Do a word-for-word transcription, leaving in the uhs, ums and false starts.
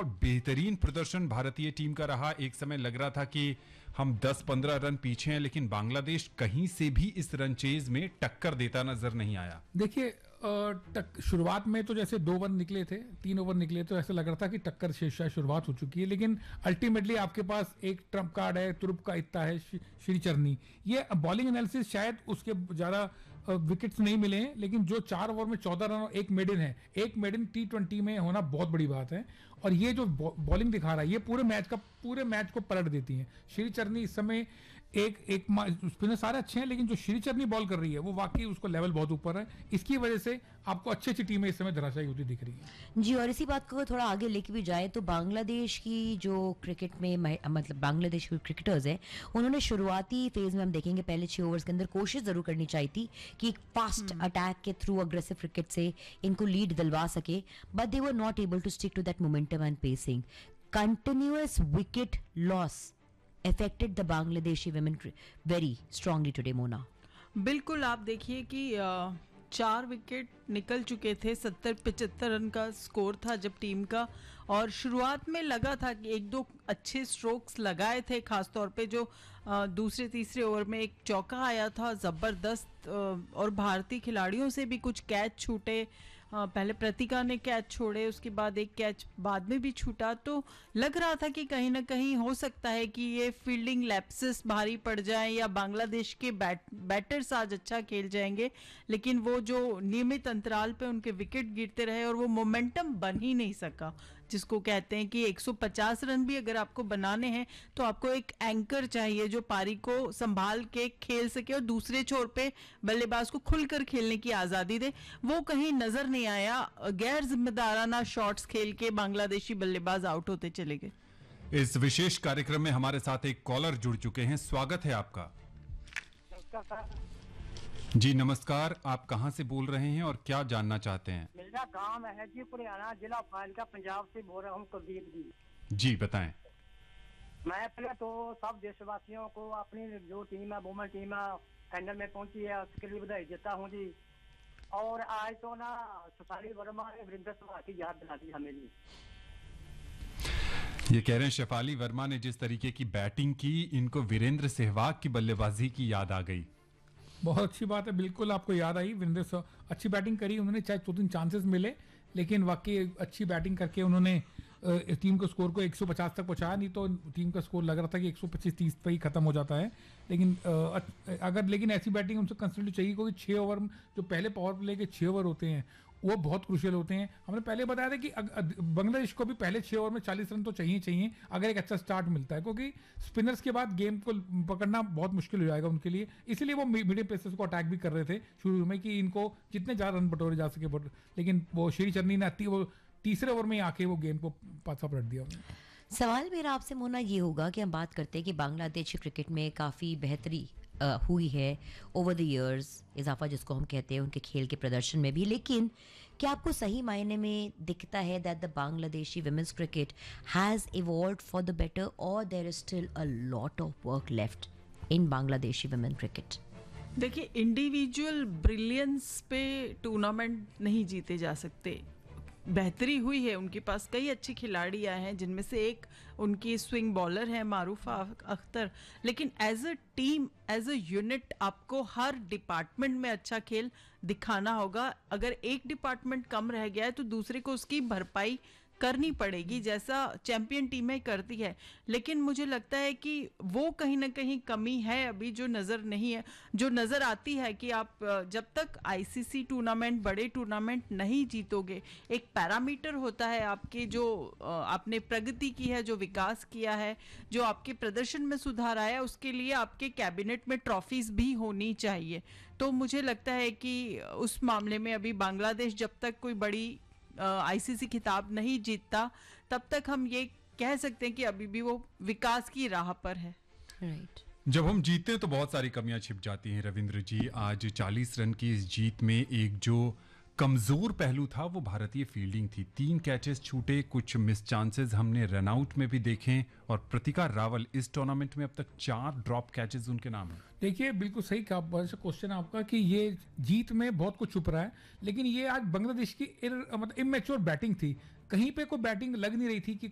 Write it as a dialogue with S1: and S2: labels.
S1: और बेहतरीन प्रदर्शन भारतीय टीम का रहा। एक समय लग रहा था कि हम दस पंद्रह रन पीछे हैं, लेकिन बांग्लादेश कहीं से भी इस रन चेज में टक्कर देता नजर नहीं आया।
S2: देखिए, टक शुरुआत में तो जैसे दो ओवर निकले थे, तीन ओवर निकले, तो ऐसा लग रहा था कि टक्कर से शायद शुरुआत हो चुकी है, लेकिन अल्टीमेटली आपके पास एक ट्रम्प कार्ड है, तुरुप का इत्ता है, श्रीचरनी। ये बॉलिंग एनालिसिस शायद उसके ज्यादा विकेट्स नहीं मिले हैं, लेकिन जो चार ओवर में चौदह रन और एक मेडन है, एक मेडन टी ट्वेंटी में होना बहुत बड़ी बात है। और ये जो बॉलिंग दिखा रहा है, ये पूरे मैच का पूरे मैच को पलट देती है। श्रीचरनी इस समय एक एक स्पिनर सारे अच्छे हैं, लेकिन जो श्रीचरनी बॉल कर रही है वो वाकई उसको लेवल बहुत ऊपर है। इसकी वजह से आपको अच्छी अच्छी टीमें इस समय धराशायी होती दिख रही है।
S3: जी, और इसी बात को थोड़ा आगे लेके भी जाए तो बांग्लादेश की जो क्रिकेट में मतलब बांग्लादेश के क्रिकेटर्स हैं, उन्होंने शुरुआती फेज में हम देखेंगे पहले छह ओवर्स के अंदर कोशिश जरूर करनी चाहिए थी कि एक फास्ट अटैक के थ्रू अग्रेसिव क्रिकेट से इनको लीड दिलवा सके, but they were not able to stick to that momentum and pacing. Continuous wicket loss affected the Bangladeshi women very strongly today, Mona.
S4: बिल्कुल, आप देखिए कि चार विकेट निकल चुके थे, सत्तर पिचहत्तर रन का स्कोर था जब टीम का, और शुरुआत में लगा था कि एक दो अच्छे स्ट्रोक्स लगाए थे, खासतौर पे जो दूसरे तीसरे ओवर में एक चौका आया था ज़बरदस्त, और भारतीय खिलाड़ियों से भी कुछ कैच छूटे। पहले प्रतिका ने कैच छोड़े, उसके बाद एक कैच बाद में भी छूटा, तो लग रहा था कि कहीं ना कहीं हो सकता है कि ये फील्डिंग लैप्सेस भारी पड़ जाए या बांग्लादेश के बैट बैटर्स आज अच्छा खेल जाएंगे, लेकिन वो जो नियमित अंतराल पे उनके विकेट गिरते रहे और वो मोमेंटम बन ही नहीं सका, जिसको कहते हैं कि एक सौ पचास रन भी अगर आपको बनाने हैं तो आपको एक एंकर चाहिए जो पारी को संभाल के खेल सके और दूसरे छोर पे बल्लेबाज को खुलकर खेलने की आजादी दे। वो कहीं नजर नहीं आया, गैर जिम्मेदाराना शॉट्स खेल के बांग्लादेशी बल्लेबाज आउट होते चले गए।
S1: इस विशेष कार्यक्रम में हमारे साथ एक कॉलर जुड़ चुके हैं, स्वागत है आपका। जी नमस्कार, आप कहां से बोल रहे हैं और क्या जानना चाहते हैं?
S5: मेरा गांव है जी पुराना, जिला फाजिलका, पंजाब से बोल रहा हूँ कुलदीप जी।
S1: जी बताएं।
S5: मैं पहले तो सब देशवासियों को अपनी जो टीम है, वुमेन टीम है, फाइनल में पहुंची है, उसके लिए बधाई देता हूँ जी। और आज तो ना शेफाली वर्मा ने वीरेंद्र सहवाग की याद दिला दी हमें जी।
S1: ये कह रहे हैं शेफाली वर्मा ने जिस तरीके की बैटिंग की, इनको वीरेंद्र सहवाग की बल्लेबाजी की याद आ गई।
S2: बहुत अच्छी बात है, बिल्कुल आपको याद आई। वीरेंद्र अच्छी बैटिंग करी उन्होंने, चाहे दो तीन चांसेस मिले, लेकिन वाकई अच्छी बैटिंग करके उन्होंने टीम को स्कोर को एक सौ पचास तक पहुंचाया। नहीं तो टीम का स्कोर लग रहा था कि एक सौ पच्चीस तीस पे ही खत्म हो जाता है, लेकिन अगर लेकिन ऐसी बैटिंग उनसे कंसिडर चाहिए, क्योंकि छह ओवर जो पहले पावर प्ले के छह ओवर होते हैं वो बहुत क्रूशियल होते हैं। हमने पहले बताया था कि बांग्लादेश को भी पहले छह ओवर में चालीस रन तो चाहिए चाहिए अगर एक अच्छा स्टार्ट मिलता है, क्योंकि स्पिनर्स के बाद गेम को पकड़ना बहुत मुश्किल हो जाएगा उनके लिए। इसलिए वो मीडियम पेसर्स को अटैक भी कर रहे थे शुरू में कि इनको जितने ज्यादा रन बटोरे जा सके, लेकिन वो श्रीचरनी ने वो तीसरे ओवर में आके वो गेम को पाछा पलट दिया।
S3: सवाल मेरा आपसे मोना ये होगा कि हम बात करते हैं कि बांग्लादेश क्रिकेट में काफ़ी बेहतरी Uh, हुई है ओवर द इयर्स, इजाफा जिसको हम कहते हैं उनके खेल के प्रदर्शन में भी, लेकिन क्या आपको सही मायने में दिखता है that the Bangladeshi women's cricket has evolved for the better, और there is still a lot of work left in Bangladeshi women cricket?
S4: देखिए, इंडिविजुअल ब्रिलियंस पे टूर्नामेंट नहीं जीते जा सकते। बेहतरी हुई है, उनके पास कई अच्छे खिलाड़ी आए हैं, जिनमें से एक उनकी स्विंग बॉलर है मारूफा अख्तर, लेकिन as a team, as a unit आपको हर डिपार्टमेंट में अच्छा खेल दिखाना होगा। अगर एक डिपार्टमेंट कम रह गया है तो दूसरे को उसकी भरपाई करनी पड़ेगी, जैसा चैंपियन टीमें करती है। लेकिन मुझे लगता है कि वो कहीं ना कहीं कमी है अभी जो नज़र नहीं है, जो नज़र आती है कि आप जब तक आईसीसी टूर्नामेंट, बड़े टूर्नामेंट नहीं जीतोगे, एक पैरामीटर होता है आपके, जो आपने प्रगति की है, जो विकास किया है, जो आपके प्रदर्शन में सुधार आया, उसके लिए आपके कैबिनेट में ट्रॉफीज भी होनी चाहिए। तो मुझे लगता है कि उस मामले में अभी बांग्लादेश जब तक कोई बड़ी आईसीसी खिताब नहीं जीतता, तब तक हम ये कह सकते हैं कि अभी भी वो विकास की राह पर है।
S3: राइट।
S1: जब हम जीतते हैं तो बहुत सारी कमियां छिप जाती हैं। रविंद्र जी, आज चालीस रन की इस जीत में एक जो कमजोर पहलू था वो भारतीय फील्डिंग थी। तीन कैचेस छूटे, कुछ मिस चांसेस हमने रनआउट में भी देखे, और प्रतिका रावल इस टूर्नामेंट में अब तक चार ड्रॉप कैचेस उनके नाम है।
S2: देखिए, बिल्कुल सही कहा क्वेश्चन आपका कि ये जीत में बहुत कुछ छुप रहा है, लेकिन ये आज बांग्लादेश की मतलब इमेच्योर बैटिंग थी। कहीं पे कोई बैटिंग लग नहीं रही थी कि